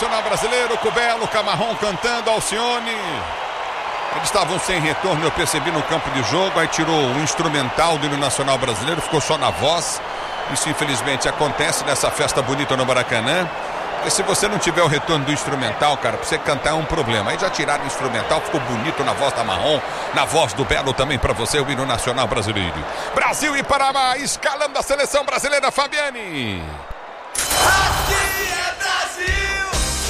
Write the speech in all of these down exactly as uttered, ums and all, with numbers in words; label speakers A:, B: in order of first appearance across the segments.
A: Nacional Brasileiro, com o Belo, Camarrão cantando, Alcione. Eles estavam sem retorno, eu percebi no campo de jogo, aí tirou o instrumental do hino nacional brasileiro, ficou só na voz. Isso infelizmente acontece nessa festa bonita no Maracanã. Porque se você não tiver o retorno do instrumental, cara, pra você cantar é um problema. Aí já tiraram o instrumental, ficou bonito na voz da Marrom, na voz do Belo também pra você, o hino nacional brasileiro. Brasil e Panamá, escalando a seleção brasileira, Fabiane.
B: Aqui é Brasil!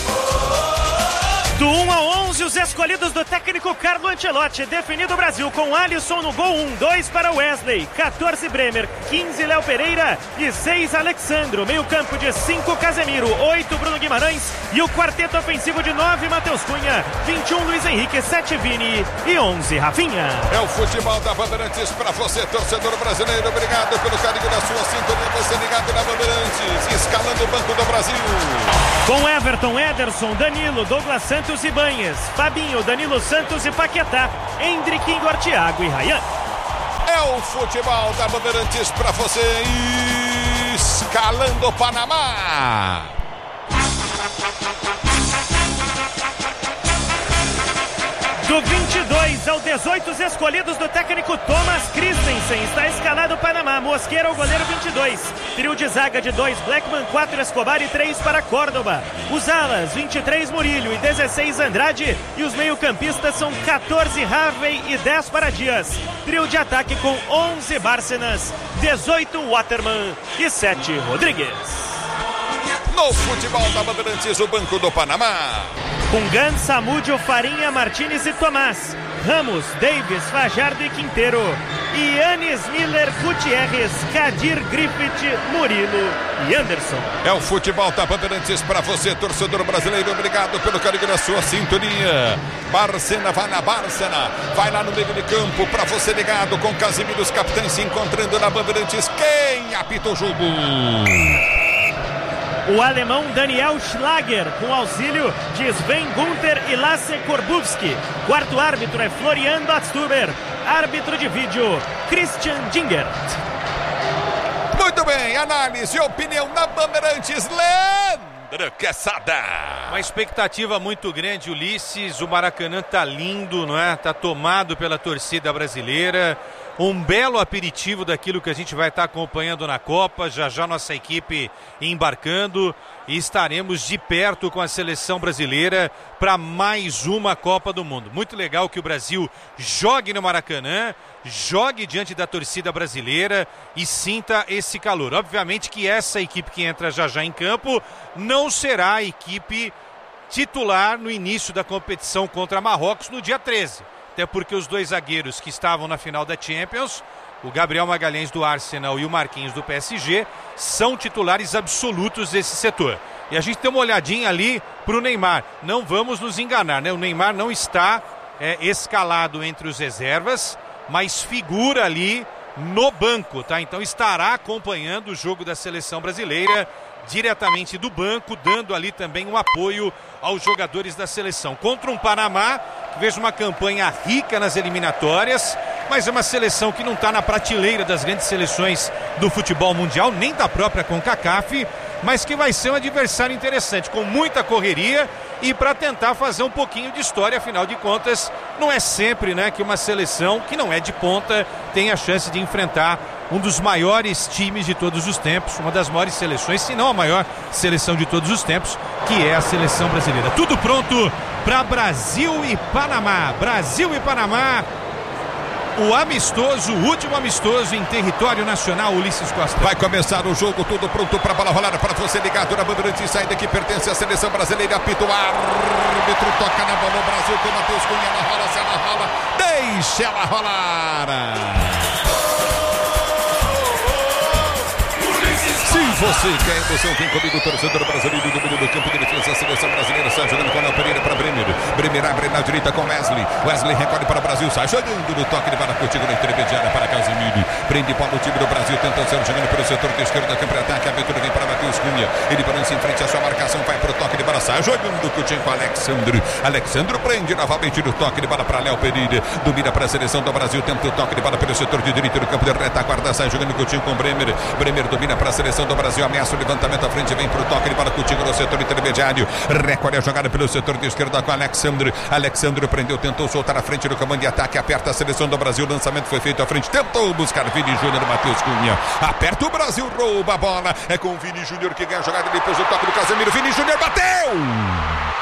C: Do um ao onze, os escolhidos do técnico Carlo Ancelotti. Definido o Brasil com Alisson no gol, um, dois para Wesley, quatorze Bremer, quinze Léo Pereira e seis Alexandro. Meio campo de cinco Casemiro, oito Bruno Guimarães e o quarteto ofensivo de nove Matheus Cunha, vinte e um Luiz Henrique, sete Vini e onze Rafinha.
A: É o futebol da Bandeirantes para você, torcedor brasileiro. Obrigado pelo carinho da sua sintonia. Você ligado na Bandeirantes, escalando o Banco do Brasil.
C: Com Everton, Ederson, Danilo, Douglas Santos e Banhes, Fabinho, Danilo Santos e Paquetá, Hendrick, Igor, Thiago e Ryan.
A: É o futebol da Bandeirantes para você, escalando o Panamá.
C: Do vinte e dois ao dezoito, os escolhidos do técnico Thomas Christensen. Está escalado o Panamá. Mosquera, o goleiro, vinte e dois. Trio de zaga de dois, Blackman, quatro Escobar e três para Córdoba. Os alas, vinte e três Murillo e dezesseis Andrade. E os meio-campistas são quatorze Harvey e dez para Dias. Trio de ataque com onze Bárcenas, dezoito Waterman e sete Rodrigues.
A: No futebol da Bandeirantes, o Banco do Panamá.
C: Com Gans, Samúdio, Farinha, Martínez e Tomás. Ramos, Davis, Fajardo e Quinteiro. E Yanis, Miller, Gutierrez, Kadir, Griffith, Murilo e Anderson.
A: É o futebol da Bandeirantes para você, torcedor brasileiro. Obrigado pelo carinho da sua sintonia. Bárcena vai na Bárcena. Vai lá no meio de campo para você ligado com Casimiro, os capitães se encontrando na Bandeirantes. Quem apita o jogo?
C: O alemão Daniel Schlager, com auxílio de Sven Gunther e Lasse Korbowski. Quarto árbitro é Florian Batstuber. Árbitro de vídeo, Christian Dingert.
A: Muito bem, análise e opinião na Bandeirantes, Leandro Quesada.
D: Uma expectativa muito grande, Ulisses. O Maracanã tá lindo, não é? Tá tomado pela torcida brasileira. Um belo aperitivo daquilo que a gente vai estar acompanhando na Copa. Já já nossa equipe embarcando e estaremos de perto com a seleção brasileira para mais uma Copa do Mundo. Muito legal que o Brasil jogue no Maracanã, jogue diante da torcida brasileira e sinta esse calor. Obviamente que essa equipe que entra já já em campo não será a equipe titular no início da competição contra Marrocos no dia treze. Até porque os dois zagueiros que estavam na final da Champions, o Gabriel Magalhães do Arsenal e o Marquinhos do P S G, são titulares absolutos desse setor. E a gente tem uma olhadinha ali para o Neymar. Não vamos nos enganar, né? O Neymar não está é, escalado entre os reservas, mas figura ali no banco, tá? Então estará acompanhando o jogo da seleção brasileira diretamente do banco, dando ali também um apoio aos jogadores da seleção. Contra um Panamá que fez uma campanha rica nas eliminatórias, mas é uma seleção que não está na prateleira das grandes seleções do futebol mundial, nem da própria CONCACAF, mas que vai ser um adversário interessante, com muita correria e para tentar fazer um pouquinho de história. Afinal de contas, não é sempre, né, que uma seleção que não é de ponta tem a chance de enfrentar um dos maiores times de todos os tempos, uma das maiores seleções, se não a maior seleção de todos os tempos, que é a seleção brasileira. Tudo pronto para Brasil e Panamá. Brasil e Panamá, o amistoso, o último amistoso em território nacional, Ulisses Costa.
A: Vai começar o jogo, tudo pronto para a bola rolar, para você ligado na Bandeirantes, saída que pertence à seleção brasileira, apita o árbitro, toca na bola, o Brasil com o Matheus Cunha, ela rola, se ela rola, deixa ela rolar. Se você quer emoção, vem comigo, torcedor brasileiro do mundo do campo de defesa, a seleção brasileira está jogando com a Léo Pereira para Bremer. Bremer abre na direita com Wesley. Wesley recolhe para o Brasil, sai jogando no toque de bola contigo na intermediária para Casemiro. Prende bola o time do Brasil, tentando ser jogando pelo setor de esquerda da campo de ataque. A abertura vem para Matheus Cunha. Ele balança em frente à sua marcação, vai para o toque de bola, sai jogando Coutinho com Alexandre. Alexandre prende novamente no toque de bola para Léo Pereira. Domina para a seleção do Brasil, tenta o toque de bola pelo setor de direita do campo de retaguarda, sai jogando Coutinho com Bremer. Bremer domina para a seleção do Brasil, ameaça o levantamento à frente, vem para o toque de bola Coutinho no setor intermediário. Recolhe a jogada pelo setor de esquerda com Alexandre. Alexandre prendeu, tentou soltar à frente do comando de ataque, aperta a seleção do Brasil, lançamento foi feito à frente, tentou buscar Vini Júnior, Matheus Cunha. Aperta o Brasil, rouba a bola. É com o Vini Júnior que ganha a jogada, depois o toque do Casemiro. Vini Júnior bateu!